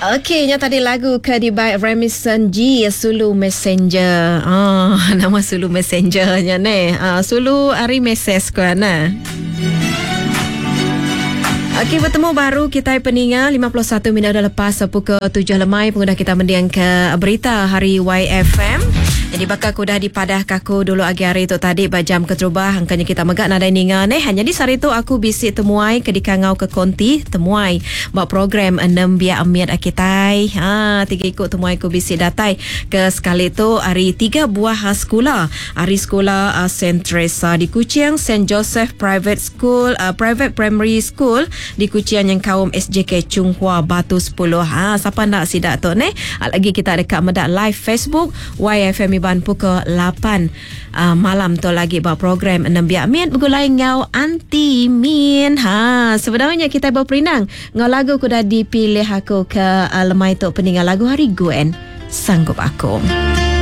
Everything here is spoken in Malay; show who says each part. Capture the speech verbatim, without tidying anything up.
Speaker 1: Okey, nya tadi lagu ke di by Remington G, Sulu Messenger. Ah, nama Sulu Messengernya ni. Ah, Sulu hari meses kan nah. Okey, bertemu baru kita peninga lima puluh satu minit dah lepas pukul tujuh lemai pengguna kita mendiang ke berita hari Y F M. Jadi bakal aku dah dipadah kaku dulu agi hari tu tadi bajam keterubah angkanya kita megak nada ninga ni. Hanya di sari tu aku bisik temuai ke dikangau ke konti temuai buat program enam biar amiat akitai. Ha, tiga ikut temuai aku bisik datai ke sekali tu hari tiga buah sekolah. Hari sekolah uh, Saint Teresa di Kuching, Saint Joseph Private School, uh, Private Primary School di Kuching yang kaum S J K Chung Hua Batu sepuluh. Ha, siapa nak sidak tu ni? Lagi kita dekat medak live Facebook Y F M Iban pukul lapan uh, malam tu lagi buat program enam biak min bergulai ngau anti min. Ha, sebenarnya kita berperinang ngau lagu ku dah dipilih aku ke uh, lemai tu peninggal lagu hari Gwen Sanggup Aku.